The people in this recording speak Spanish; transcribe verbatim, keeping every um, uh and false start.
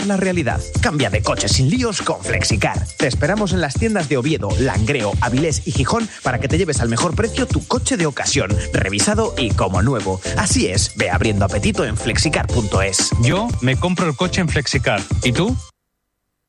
la realidad. Cambia de coche sin líos con Flexicar. Te esperamos en las tiendas de Oviedo, Langreo, Avilés y Gijón para que te lleves al mejor precio tu coche de ocasión, revisado y como nuevo. Así es, ve abriendo apetito en flexicar punto es. Yo me compro el coche en Flexicar. ¿Y tú?